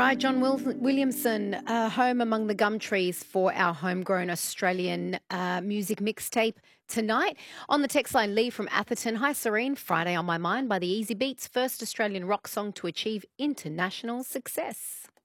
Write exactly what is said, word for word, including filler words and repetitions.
right, John Wil- Williamson, uh, home among the gum trees for our homegrown Australian uh, music mixtape tonight. On the text line, Lee from Atherton. Hi, Serene. Friday on My Mind by the Easy Beats, first Australian rock song to achieve international success.